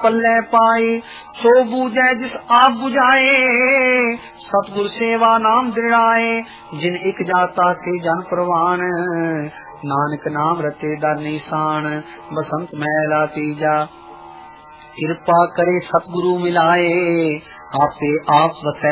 पल्ले पाए, सो बूझे जिस आप बुझाए, सतगुर सेवा नाम दृढ़ाए, जिन एक जाता से जन प्रवान, नानक नाम रते दर निशान। बसंत मैला तीजा कृपा करे सतगुरु मिलाए, आपे आप वसै